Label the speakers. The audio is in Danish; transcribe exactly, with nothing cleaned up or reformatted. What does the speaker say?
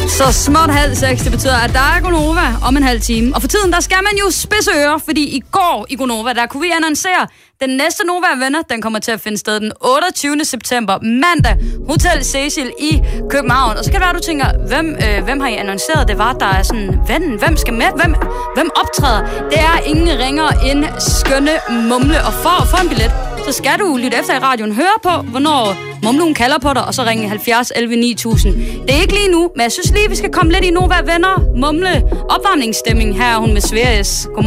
Speaker 1: Så småt halv seks, det betyder, at der er Gonova om en halv time. Og for tiden, der skal man jo spidse ører, fordi i går i Gonova, der kunne vi annoncere, den næste Nova Venner, den kommer til at finde sted den otteogtyvende september, mandag, Hotel Cecil i København. Og så kan det være, du tænker, hvem, øh, hvem har I annonceret? Det var, der er sådan, hvem, hvem skal med? Hvem, hvem optræder? Det er ingen ringer end skønne Mumle. Og for at få en billet, så skal du lytte efter i radioen, høre på, hvornår Mumlen kalder på dig, og så ringe halvfjerds elleve ni tusind. Det er ikke lige nu, men jeg synes lige, vi skal komme lidt i Nova Venner. Mumle, opvarmningsstemning. Her er hun med Sveriges. Godmorgen.